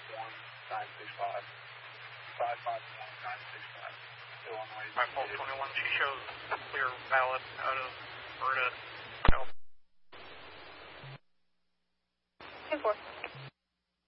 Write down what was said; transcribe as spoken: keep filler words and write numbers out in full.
one nine six five. five five one nine six five. Illinois. five twelve twenty-one, she shows clear valid out of Berta.